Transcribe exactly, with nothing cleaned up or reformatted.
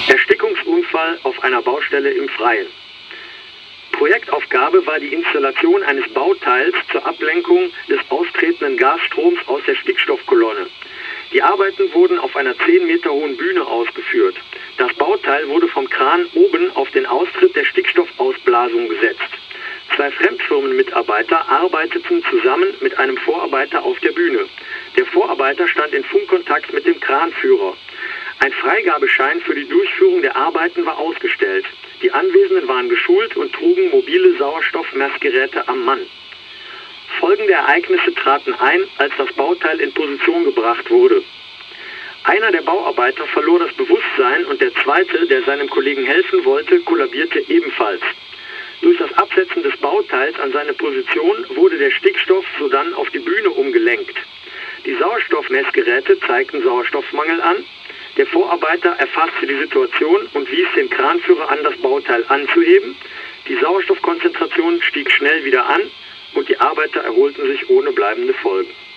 Erstickungsunfall auf einer Baustelle im Freien. Projektaufgabe war die Installation eines Bauteils zur Ablenkung des austretenden Gasstroms aus der Stickstoffkolonne. Die Arbeiten wurden auf einer zehn Meter hohen Bühne ausgeführt. Das Bauteil wurde vom Kran oben auf den Austritt der Stickstoffausblasung gesetzt. Zwei Fremdfirmenmitarbeiter arbeiteten zusammen mit einem Vorarbeiter auf der Bühne. Der Vorarbeiter stand in Funkkontakt mit dem Kranführer. Ein Freigabeschein für die Durchführung der Arbeiten war ausgestellt. Die Anwesenden waren geschult und trugen mobile Sauerstoffmessgeräte am Mann. Folgende Ereignisse traten ein, als das Bauteil in Position gebracht wurde. Einer der Bauarbeiter verlor das Bewusstsein und der zweite, der seinem Kollegen helfen wollte, kollabierte ebenfalls. Durch das Absetzen des Bauteils an seine Position wurde der Stickstoff sodann auf die Bühne umgelenkt. Die Sauerstoffmessgeräte zeigten Sauerstoffmangel an. Der Vorarbeiter erfasste die Situation und wies den Kranführer an, das Bauteil anzuheben. Die Sauerstoffkonzentration stieg schnell wieder an und die Arbeiter erholten sich ohne bleibende Folgen.